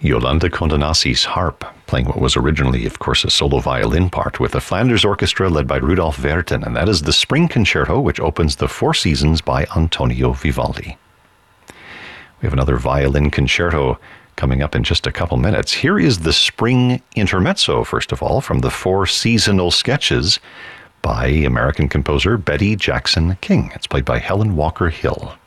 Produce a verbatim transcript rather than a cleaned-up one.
Yolanda Condonasi's harp, playing what was originally, of course, a solo violin part with the Flanders Orchestra led by Rudolf Vertin, and that is the Spring Concerto, which opens the Four Seasons by Antonio Vivaldi. We have another violin concerto coming up in just a couple minutes. Here is the Spring Intermezzo, first of all, from the Four Seasonal Sketches by American composer Betty Jackson King. It's played by Helen Walker Hill.